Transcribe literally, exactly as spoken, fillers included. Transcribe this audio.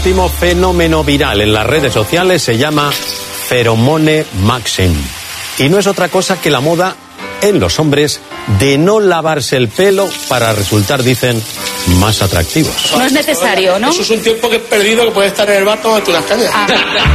último fenómeno viral en las redes sociales se llama Pheromone Maxim. Y no es otra cosa que la moda en los hombres de no lavarse el pelo para resultar, dicen, más atractivos. No es necesario, ¿no? Eso es un tiempo que es perdido, que puede estar en el bar tomando unas cañas. Ah.